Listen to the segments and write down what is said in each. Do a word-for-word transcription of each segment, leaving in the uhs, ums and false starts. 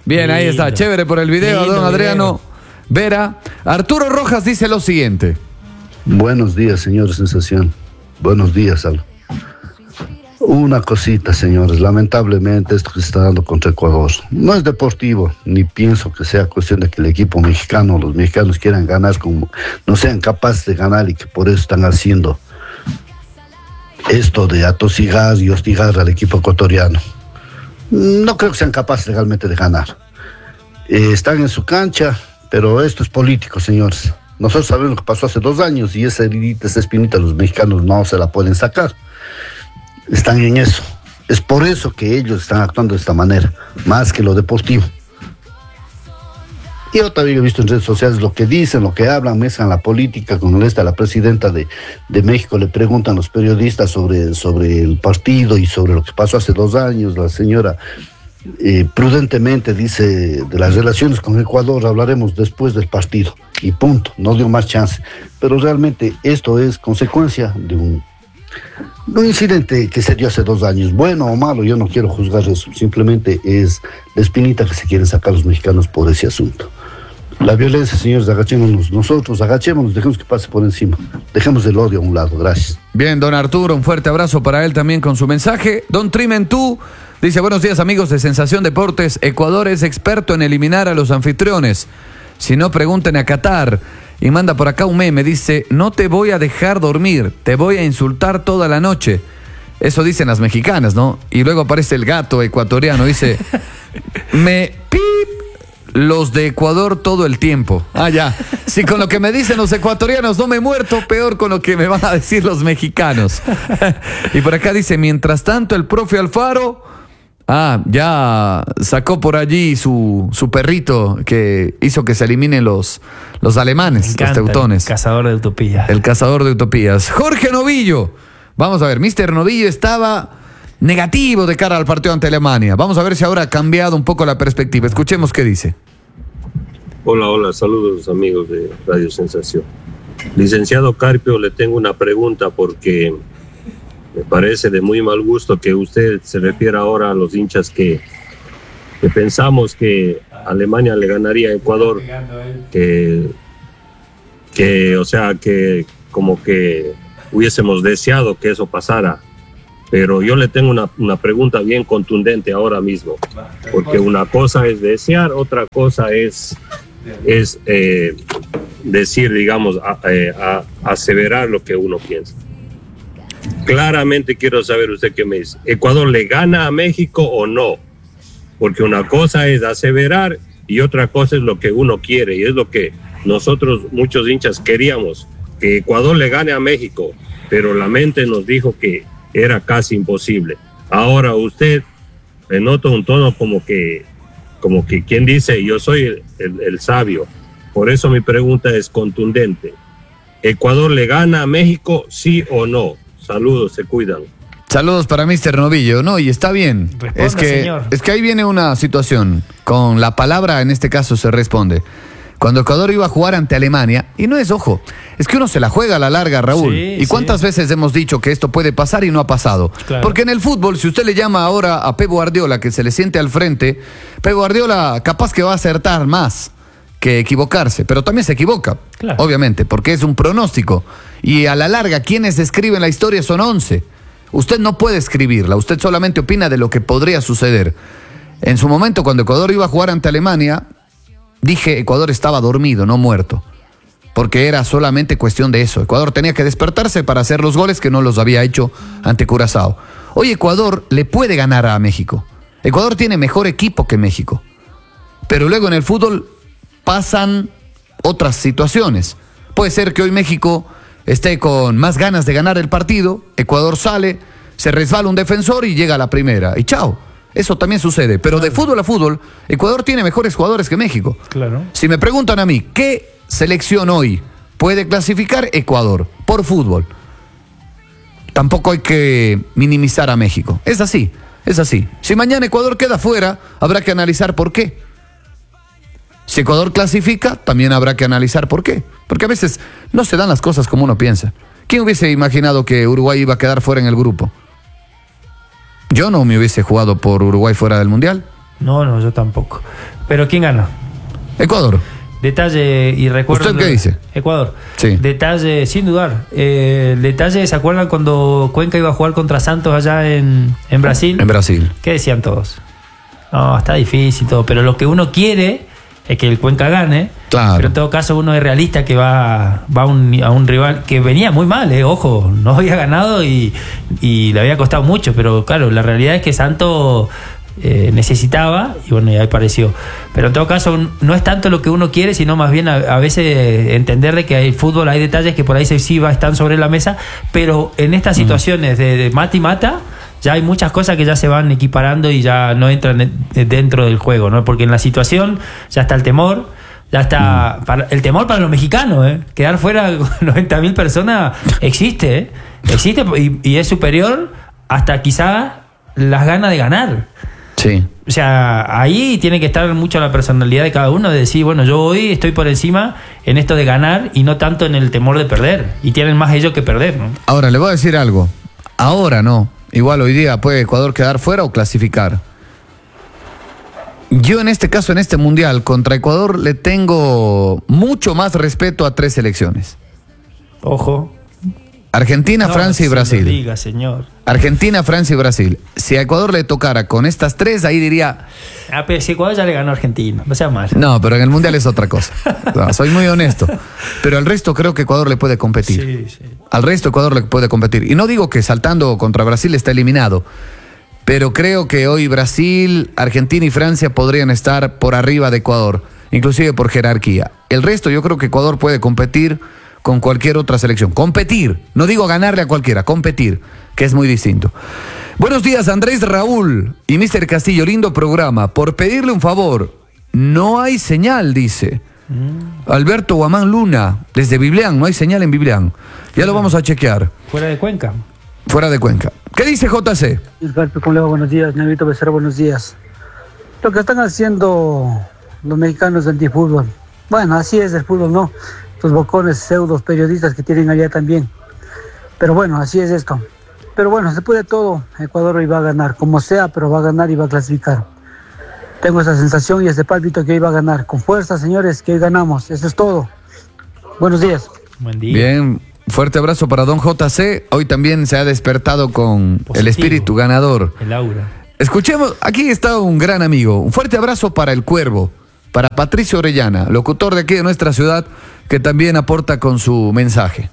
Bien, ahí está. Chévere por el video, Lindo don Adriano video. Vera. Arturo Rojas dice lo siguiente. Buenos días, señor Sensación. Buenos días, Al. Una cosita, señores. Lamentablemente esto que se está dando contra Ecuador no es deportivo, ni pienso que sea cuestión de que el equipo mexicano, los mexicanos quieran ganar, como no sean capaces de ganar y que por eso están haciendo esto de atosigar y hostigar al equipo ecuatoriano. No creo que sean capaces legalmente de ganar. Eh, están en su cancha, pero esto es político, señores. Nosotros sabemos lo que pasó hace dos años y esa heridita, esa espinita, los mexicanos no se la pueden sacar. Están en eso. Es por eso que ellos están actuando de esta manera, más que lo deportivo. Y yo también he visto en redes sociales lo que dicen, lo que hablan, mezclan la política con esta, la presidenta de, de México, le preguntan a los periodistas sobre, sobre el partido y sobre lo que pasó hace dos años. La señora eh, prudentemente dice de las relaciones con Ecuador, hablaremos después del partido. Y punto, no dio más chance. Pero realmente esto es consecuencia de un... un incidente que se dio hace dos años, bueno o malo, yo no quiero juzgar eso, simplemente es la espinita que se quieren sacar los mexicanos por ese asunto. La violencia, señores, agachémonos nosotros, agachémonos, dejemos que pase por encima, dejemos el odio a un lado, gracias. Bien, don Arturo, un fuerte abrazo para él también con su mensaje. Don Trimentú dice, buenos días amigos de Sensación Deportes, Ecuador es experto en eliminar a los anfitriones, si no pregunten a Qatar. Y manda por acá un meme, dice, no te voy a dejar dormir, te voy a insultar toda la noche. Eso dicen las mexicanas, ¿no? Y luego aparece el gato ecuatoriano, dice, me pip los de Ecuador todo el tiempo. Ah, ya. Si con lo que me dicen los ecuatorianos no me he muerto, peor con lo que me van a decir los mexicanos. Y por acá dice, mientras tanto el profe Alfaro... Ah, ya sacó por allí su, su perrito que hizo que se eliminen los, los alemanes, los teutones. El cazador de utopías. El cazador de utopías. Jorge Novillo. Vamos a ver, mister Novillo estaba negativo de cara al partido ante Alemania. Vamos a ver si ahora ha cambiado un poco la perspectiva. Escuchemos qué dice. Hola, hola, saludos amigos de Radio Sensación. Licenciado Carpio, le tengo una pregunta porque... me parece de muy mal gusto que usted se refiera ahora a los hinchas que, que pensamos que Alemania le ganaría a Ecuador, que, que, o sea, que como que hubiésemos deseado que eso pasara. Pero yo le tengo una, una pregunta bien contundente ahora mismo, porque una cosa es desear, otra cosa es, es eh, decir, digamos, a, a, a aseverar lo que uno piensa. Claramente quiero saber usted qué me dice. ¿Ecuador le gana a México o no? Porque una cosa es aseverar y otra cosa es lo que uno quiere, y es lo que nosotros, muchos hinchas, queríamos, que Ecuador le gane a México, pero la mente nos dijo que era casi imposible. Ahora usted me nota un tono como que, como que quien dice, yo soy el, el, el sabio. Por eso mi pregunta es contundente. ¿Ecuador le gana a México, sí o no? Saludos, se cuidan. Saludos para mister Novillo, ¿no? Y está bien. Responda, es que, señor. es que ahí viene una situación. Con la palabra, en este caso, se responde. Cuando Ecuador iba a jugar ante Alemania, y no es, ojo, es que uno se la juega a la larga, Raúl. Sí, ¿Y cuántas sí. veces hemos dicho que esto puede pasar y no ha pasado? Claro. Porque en el fútbol, si usted le llama ahora a Pep Guardiola, que se le siente al frente, Pep Guardiola capaz que va a acertar más que equivocarse, pero también se equivoca, Claro. obviamente, porque es un pronóstico. Y a la larga, quienes escriben la historia son once. Usted no puede escribirla, usted solamente opina de lo que podría suceder. En su momento, cuando Ecuador iba a jugar ante Alemania, dije Ecuador estaba dormido, no muerto, porque era solamente cuestión de eso. Ecuador tenía que despertarse para hacer los goles que no los había hecho ante Curazao. Hoy Ecuador le puede ganar a México. Ecuador tiene mejor equipo que México, pero luego en el fútbol pasan otras situaciones. Puede ser que hoy México esté con más ganas de ganar el partido, Ecuador sale, se resbala un defensor y llega a la primera, y chao. Eso también sucede, pero de fútbol a fútbol, Ecuador tiene mejores jugadores que México. Claro. Si me preguntan a mí, ¿qué selección hoy puede clasificar? Ecuador, por fútbol. Tampoco hay que minimizar a México. Es así, es así. Si mañana Ecuador queda fuera, habrá que analizar por qué. Si Ecuador clasifica, también habrá que analizar por qué. Porque a veces no se dan las cosas como uno piensa. ¿Quién hubiese imaginado que Uruguay iba a quedar fuera en el grupo? Yo no me hubiese jugado por Uruguay fuera del Mundial. No, no, yo tampoco. ¿Pero quién gana? Ecuador. Detalle, y recuerdo... ¿Usted qué dice? Ecuador. Sí. Detalle, sin dudar. Eh, el detalle, ¿se acuerdan cuando Cuenca iba a jugar contra Santos allá en, en Brasil? En Brasil. ¿Qué decían todos? No, está difícil todo, pero lo que uno quiere es que el Cuenca gane. Claro. Pero en todo caso uno es realista, que va, va a, un, a un rival que venía muy mal, eh, ojo, no había ganado y, y le había costado mucho, pero claro, la realidad es que Santos... Eh, necesitaba y bueno, ya apareció. Pero en todo caso no es tanto lo que uno quiere, sino más bien a, a veces entender de que hay fútbol, hay detalles que por ahí se sí va, están sobre la mesa, pero en estas situaciones de, de mata y mata ya hay muchas cosas que ya se van equiparando y ya no entran dentro del juego, ¿no? Porque en la situación ya está el temor, ya está para, el temor para los mexicanos, ¿eh? Quedar fuera noventa mil personas existe, ¿eh? Existe y, y es superior hasta quizá las ganas de ganar. Sí. O sea, ahí tiene que estar mucho la personalidad de cada uno, de decir, bueno, yo hoy estoy por encima en esto de ganar y no tanto en el temor de perder. Y tienen más ellos que perder, ¿no? Ahora, le voy a decir algo. Ahora no. Igual hoy día puede Ecuador quedar fuera o clasificar. Yo en este caso, en este mundial, contra Ecuador le tengo mucho más respeto a tres selecciones. Ojo. Argentina, No, Francia y se lo Brasil. diga, señor. Argentina, Francia y Brasil. Si a Ecuador le tocara con estas tres, ahí diría... Ah, pero si Ecuador ya le ganó a Argentina, no sea mal. No, pero en el mundial es otra cosa. No, soy muy honesto. Pero al resto creo que Ecuador le puede competir. Sí, sí. Al resto Ecuador le puede competir. Y no digo que saltando contra Brasil está eliminado, pero creo que hoy Brasil, Argentina y Francia podrían estar por arriba de Ecuador, inclusive por jerarquía. El resto yo creo que Ecuador puede competir con cualquier otra selección. Competir, no digo ganarle a cualquiera, competir, que es muy distinto. Buenos días, Andrés, Raúl y mister Castillo, lindo programa. Por pedirle un favor, no hay señal, dice mm. Alberto Guamán Luna, desde Biblián, no hay señal en Biblián. Ya lo vamos a chequear. Fuera de Cuenca. Fuera de Cuenca. ¿Qué dice J C? Alberto, ¿cómo le va? Buenos días, Negrito Becerra, buenos días. Lo que están haciendo los mexicanos del antifútbol, bueno, así es el fútbol, ¿no? Los bocones pseudos periodistas que tienen allá también. Pero bueno, así es esto. Pero bueno, se puede todo. Ecuador hoy va a ganar, como sea, pero va a ganar y va a clasificar. Tengo esa sensación y ese pálpito que hoy va a ganar. Con fuerza, señores, que hoy ganamos. Eso es todo. Buenos días. Buen día. Bien, fuerte abrazo para don J C. Hoy también se ha despertado con positivo, el espíritu ganador. El aura. Escuchemos, aquí está un gran amigo. Un fuerte abrazo para el Cuervo, para Patricio Orellana, locutor de aquí de nuestra ciudad, que también aporta con su mensaje.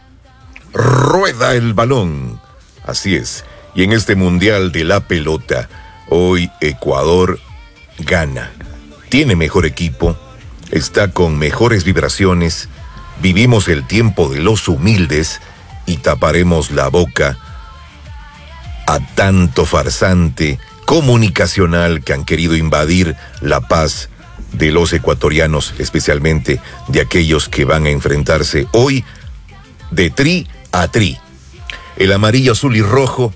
Rueda el balón. Así es. Y en este Mundial de la Pelota, hoy Ecuador gana. Tiene mejor equipo, está con mejores vibraciones, vivimos el tiempo de los humildes y taparemos la boca a tanto farsante comunicacional que han querido invadir la paz de los ecuatorianos, especialmente de aquellos que van a enfrentarse hoy de tri a tri. El amarillo, azul y rojo,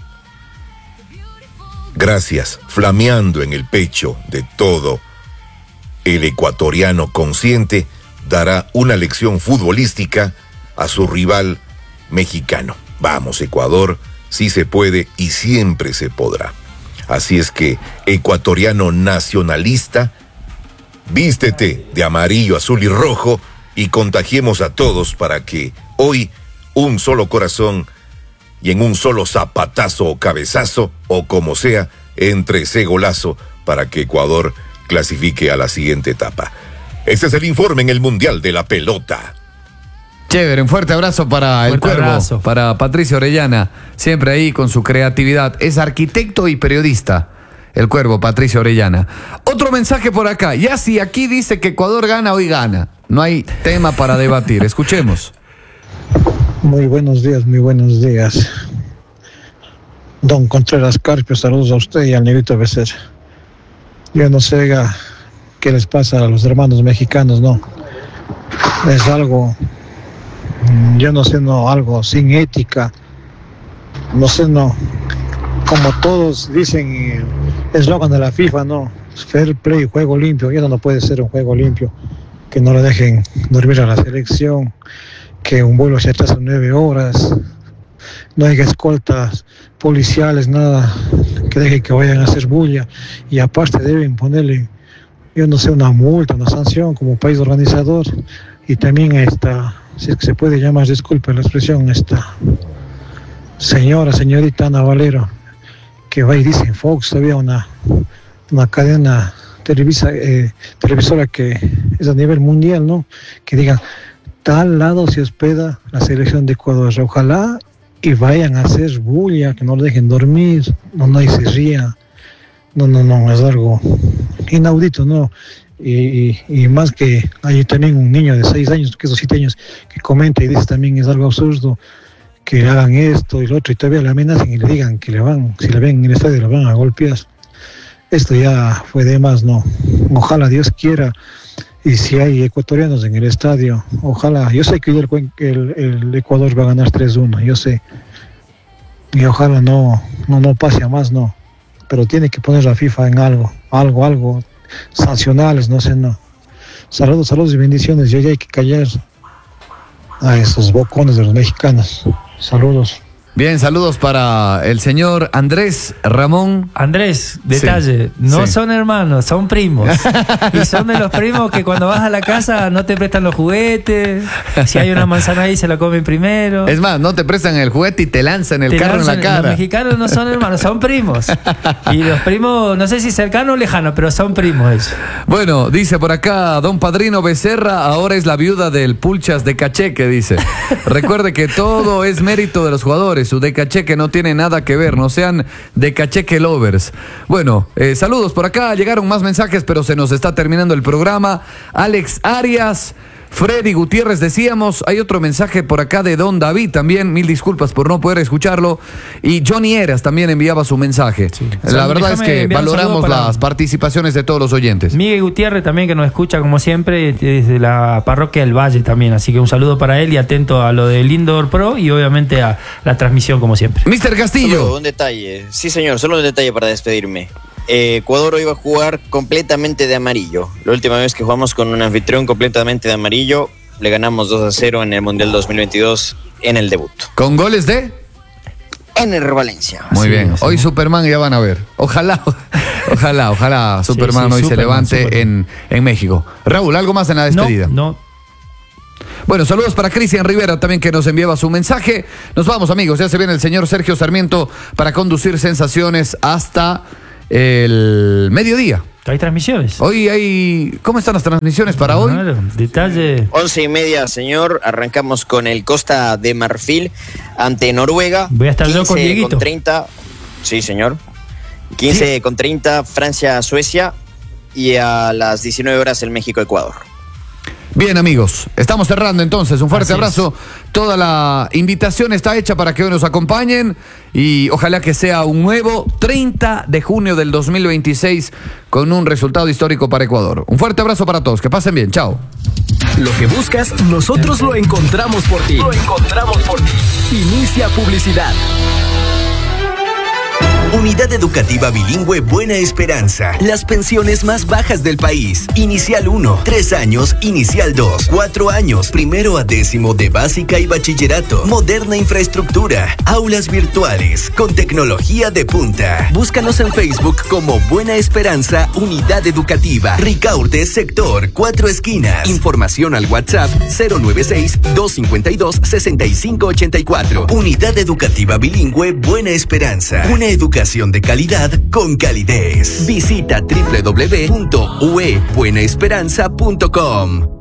gracias, flameando en el pecho de todo el ecuatoriano consciente, dará una lección futbolística a su rival mexicano. Vamos, Ecuador, sí se puede y siempre se podrá. Así es que, ecuatoriano nacionalista, vístete de amarillo, azul y rojo y contagiemos a todos para que hoy un solo corazón y en un solo zapatazo o cabezazo o como sea, entre ese golazo para que Ecuador clasifique a la siguiente etapa. Este es el informe en el Mundial de la Pelota. Chévere, un fuerte abrazo para Fuerte el Cuervo, abrazo. para Patricio Orellana, siempre ahí con su creatividad. Es arquitecto y periodista, el Cuervo, Patricio Orellana. Otro mensaje por acá. Ya si aquí dice que Ecuador gana, hoy gana. No hay tema para debatir. Escuchemos. Muy buenos días, muy buenos días. Don Contreras Carpio, saludos a usted y al Negrito Becerra. Yo no sé a, qué les pasa a los hermanos mexicanos, ¿no? Es algo, yo no sé, no, algo sin ética. No sé, no. Como todos dicen, eslogan de la FIFA, ¿no? Fair play, juego limpio. Ya no puede ser un juego limpio. Que no le dejen dormir a la selección. Que un vuelo se atrasa nueve horas, no hay escoltas policiales, nada, que dejen que vayan a hacer bulla, y aparte deben ponerle yo no sé, una multa, una sanción como país organizador, y también esta, si es que se puede llamar, disculpe la expresión, esta señora, señorita Ana Valero, que va y dice en Fox, todavía una, una cadena televisa, eh, televisora que es a nivel mundial, ¿no? Que digan, tal lado se hospeda la selección de Ecuador, ojalá y vayan a hacer bulla, que no lo dejen dormir, no nadie se ría, no, no, no, es algo inaudito, ¿no? Y, y, y más que hay también un niño de seis años, que esos siete años, que comenta y dice también es algo absurdo, que hagan esto y lo otro, y todavía le amenazan y le digan que le van, si le ven en el estadio, le van a golpear. Esto ya fue de más, ¿no? Ojalá Dios quiera, y si hay ecuatorianos en el estadio, ojalá, yo sé que el, el, el Ecuador va a ganar tres uno, yo sé, y ojalá no, no, no pase a más, no, pero tiene que poner la FIFA en algo, algo, algo, sancionales, no sé, no. Saludos, saludos y bendiciones, yo ya hay que callar a esos bocones de los mexicanos. Saludos. Bien, saludos para el señor Andrés Ramón. Andrés, detalle, sí, no sí. son hermanos, son primos. Y son de los primos que cuando vas a la casa no te prestan los juguetes. Si hay una manzana ahí se la comen primero. Es más, no te prestan el juguete y te lanzan el Te carro lanzan, en la cara. Los mexicanos no son hermanos, son primos. Y los primos, no sé si cercanos o lejanos, pero son primos ellos. Bueno, dice por acá, don Padrino Becerra ahora es la viuda del Pulchas de Cacheque, dice. Recuerde que todo es mérito de los jugadores. Su de Cacheque no tiene nada que ver, no sean de Cacheque lovers. Bueno, eh, saludos por acá, llegaron más mensajes, pero se nos está terminando el programa. Alex Arias, Freddy Gutiérrez, decíamos, hay otro mensaje por acá de don David también, mil disculpas por no poder escucharlo, y Johnny Eras también enviaba su mensaje. Sí. La so, verdad es que valoramos para las participaciones de todos los oyentes. Miguel Gutiérrez también, que nos escucha como siempre desde la parroquia del Valle también, así que un saludo para él y atento a lo del Indoor Pro y obviamente a la transmisión como siempre. mister Castillo. Solo un detalle, sí señor, solo un detalle para despedirme. Eh, Ecuador hoy va a jugar completamente de amarillo. La última vez que jugamos con un anfitrión completamente de amarillo, le ganamos dos a cero en el Mundial dos mil veintidós en el debut. ¿Con goles de? Ener Valencia. Muy sí, bien, sí. Hoy Superman ya van a ver. Ojalá, ojalá, ojalá Superman sí, sí, hoy Superman, se levante en, en México. Raúl, ¿algo más en la despedida? No, no. Bueno, saludos para Cristian Rivera también, que nos enviaba su mensaje. Nos vamos, amigos, ya se viene el señor Sergio Sarmiento para conducir Sensaciones hasta el mediodía. Hay transmisiones. Hoy hay... ¿Cómo están las transmisiones para hoy? Claro, detalle. Once y media, señor. Arrancamos con el Costa de Marfil ante Noruega. Voy a estar yo con Dieguito. Con treinta. Sí, señor. quince sí. Con treinta, Francia-Suecia. Y a las diecinueve horas el México-Ecuador. Bien, amigos, estamos cerrando entonces. Un fuerte Así abrazo. Es. Toda la invitación está hecha para que hoy nos acompañen y ojalá que sea un nuevo treinta de junio del dos mil veintiséis con un resultado histórico para Ecuador. Un fuerte abrazo para todos. Que pasen bien. Chao. Lo que buscas, nosotros lo encontramos por ti. Lo encontramos por ti. Inicia publicidad. Unidad Educativa Bilingüe Buena Esperanza. Las pensiones más bajas del país. Inicial uno, tres años, Inicial dos, cuatro años, primero a décimo de básica y bachillerato. Moderna infraestructura, aulas virtuales, con tecnología de punta. Búscanos en Facebook como Buena Esperanza Unidad Educativa. Ricaurte, sector Cuatro Esquinas. Información al WhatsApp cero nueve seis, dos cinco dos, seis cinco ocho cuatro. Unidad Educativa Bilingüe Buena Esperanza. Una educación de calidad con calidez. Visita doble u doble u doble u punto u e buena esperanza punto com.